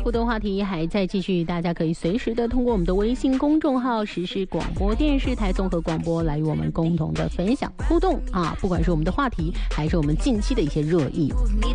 互动话题还在继续，大家可以随时的通过我们的微信公众号实时广播电视台综合广播来与我们共同的分享互动啊，不管是我们的话题还是我们近期的一些热议。